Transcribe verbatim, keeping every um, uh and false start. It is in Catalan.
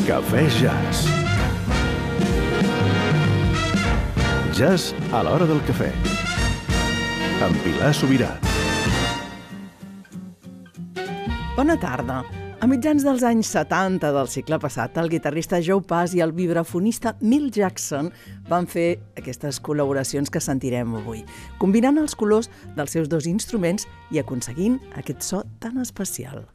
Cafè Jazz. Jazz a l'hora del cafè. Amb Pilar Sobirà. Bona tarda. A mitjans dels anys setanta del segle passat, el guitarrista Joe Pass i el vibrafonista Milt Jackson van fer aquestes col·laboracions que sentirem avui, combinant els colors dels seus dos instruments i aconseguint aquest so tan especial.